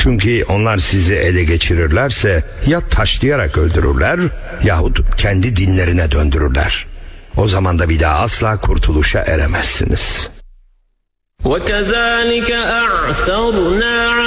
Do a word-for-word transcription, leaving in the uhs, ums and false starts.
Çünkü onlar sizi ele geçirirlerse ya taşlayarak öldürürler yahut kendi dinlerine döndürürler. O zaman da bir daha asla kurtuluşa eremezsiniz. وَكَذَٰلِكَ أَعْثَرْنَا